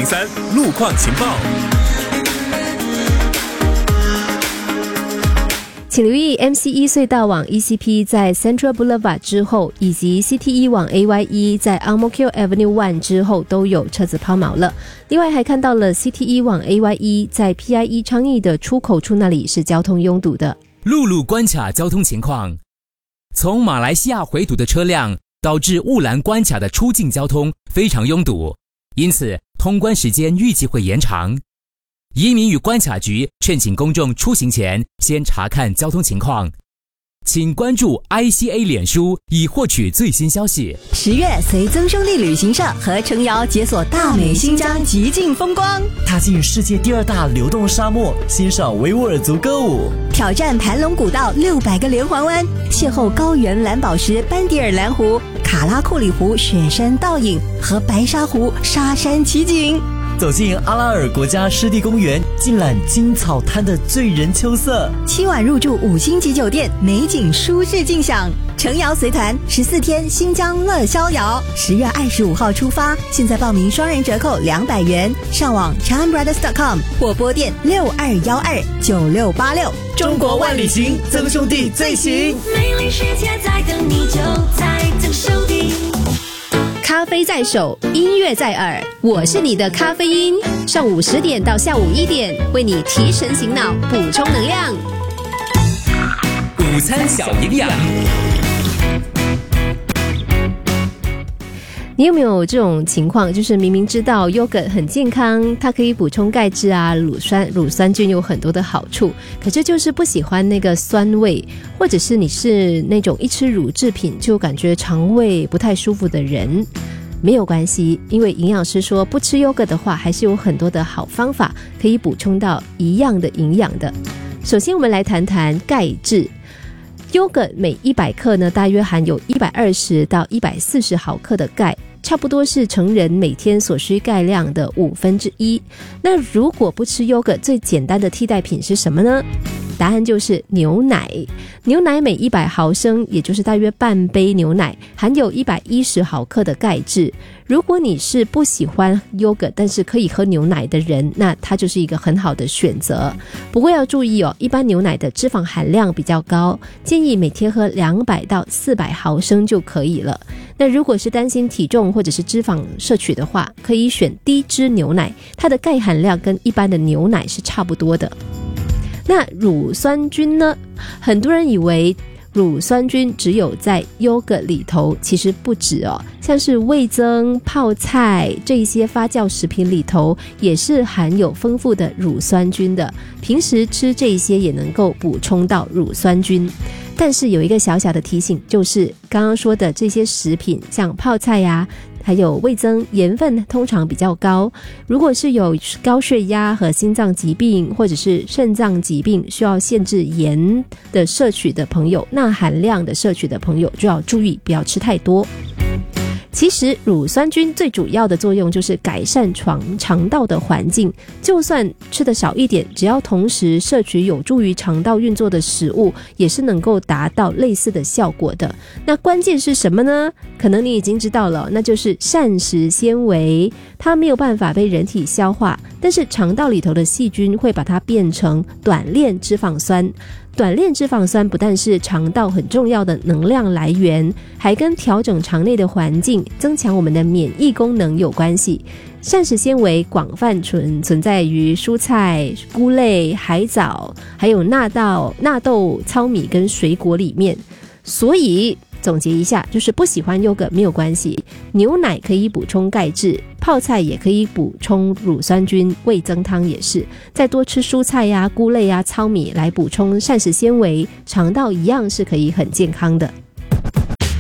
1003路况情报。 请留意 MC1 隧道往 ECP 在 Central Boulevard 之后，以及 CT1 往 AYE 在 Ang Mo Kio Avenue 1之后都有车子抛锚了。另外还看到了 CT1 往 AYE 在 PIE 昌邑的出口处那里是交通拥堵的。 陆路关卡交通情况，从马来西亚回堵的车辆导致雾兰关卡的出境交通非常拥堵，因此通关时间预计会延长。移民与关卡局劝请公众出行前先查看交通情况，请关注 ICA 脸书以获取最新消息。 10月随曾兄弟旅行社和程瑶解锁大美新疆极尽风光， 踏进世界第2大流动沙漠，欣赏维吾尔族歌舞， 挑战盘龙古道600个连环弯，邂逅高原蓝宝石班迪尔蓝湖、卡拉库里湖雪山倒影和白沙湖沙山奇景， 走进阿拉尔国家湿地公园，尽览金草滩的醉人秋色 ，7晚入住5星级酒店，美景舒适尽享。程瑶随团14天新疆乐逍遥，10月25号出发，现在报名双人折扣200元，上网 charmbrothers.com 或拨电62129686。 中国万里行，曾兄弟最行， 美丽世界在等你，就在曾兄弟。 咖啡在手，音乐在耳，我是你的咖啡因。上午10点到下午1点，为你提神醒脑，补充能量。 午餐小营养。 你有没有这种情况，就是明明知道 yogurt 很健康，它可以补充钙质啊，乳酸菌有很多的好处，可是就是不喜欢那个酸味，或者是你是那种一吃乳制品就感觉肠胃不太舒服的人？没有关系，因为营养师说不吃 yogurt 的话，还是有很多的好方法可以补充到一样的营养的。首先我们来谈谈钙质。yogurt 每100克呢，大约含有120到140毫克的钙，差不多是成人每天所需钙量的1/5。那如果不吃 yogurt， 最简单的替代品是什么呢？答案就是牛奶。牛奶每100毫升，也就是大约半杯牛奶，含有110毫克的钙质。如果你是不喜欢 yogurt 但是可以喝牛奶的人，那它就是一个很好的选择。不过要注意哦，一般牛奶的脂肪含量比较高，建议每天喝200到400毫升就可以了。那如果是担心体重或者是脂肪摄取的话，可以选低脂牛奶，它的钙含量跟一般的牛奶是差不多的。那乳酸菌呢？很多人以为乳酸菌只有在 yogurt 里头，其实不止哦，像是味噌、泡菜这些发酵食品里头也是含有丰富的乳酸菌的，平时吃这些也能够补充到乳酸菌。但是有一个小小的提醒，就是刚刚说的这些食品，像泡菜呀，还有味噌，盐分通常比较高。如果是有高血压和心脏疾病或者是肾脏疾病需要限制盐的摄取的朋友，钠含量的摄取的朋友就要注意，不要吃太多。其实乳酸菌最主要的作用就是改善肠道的环境，就算吃的少一点，只要同时摄取有助于肠道运作的食物，也是能够达到类似的效果的。那关键是什么呢？可能你已经知道了，那就是膳食纤维。它没有办法被人体消化，但是肠道里头的细菌会把它变成短链脂肪酸。短链脂肪酸不但是肠道很重要的能量来源，还跟调整肠内的环境、增强我们的免疫功能有关系。膳食纤维广泛存在于蔬菜、菇类、海藻，还有纳豆、糙米跟水果里面。所以总结一下，就是不喜欢yogurt没有关系，牛奶可以补充钙质，泡菜也可以补充乳酸菌，味噌汤也是，再多吃蔬菜呀、菇类呀、糙米来补充膳食纤维，肠道一样是可以很健康的。